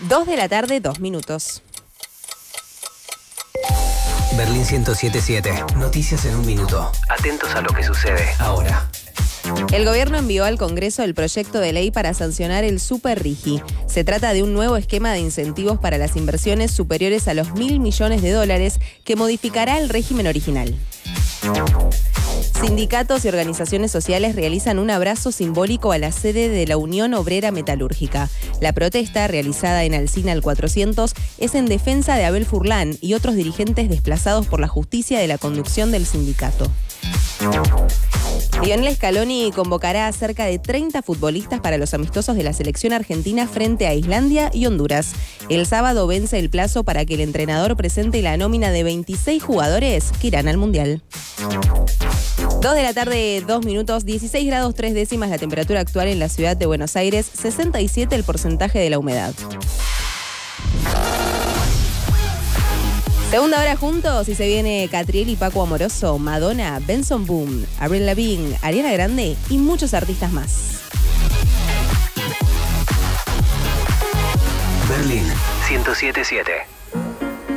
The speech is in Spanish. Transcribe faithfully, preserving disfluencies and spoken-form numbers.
dos de la tarde, dos minutos. Berlín ciento siete punto siete. Noticias en un minuto. Atentos a lo que sucede ahora. El gobierno envió al Congreso el proyecto de ley para sancionar el Superrigi. Se trata de un nuevo esquema de incentivos para las inversiones superiores a los mil millones de dólares que modificará el régimen original. Sindicatos y organizaciones sociales realizan un abrazo simbólico a la sede de la Unión Obrera Metalúrgica. La protesta, realizada en Alsina al cuatrocientos, es en defensa de Abel Furlan y otros dirigentes desplazados por la justicia de la conducción del sindicato. Lionel Scaloni convocará a cerca de treinta futbolistas para los amistosos de la selección argentina frente a Islandia y Honduras. El sábado vence el plazo para que el entrenador presente la nómina de veintiséis jugadores que irán al Mundial. dos de la tarde, dos minutos, dieciséis grados tres décimas la temperatura actual en la ciudad de Buenos Aires, sesenta y siete el porcentaje de la humedad. Segunda hora juntos y se viene Catriel y Paco Amoroso, Madonna, Benson Boone, Avril Lavigne, Ariana Grande y muchos artistas más. Berlín ciento siete punto siete.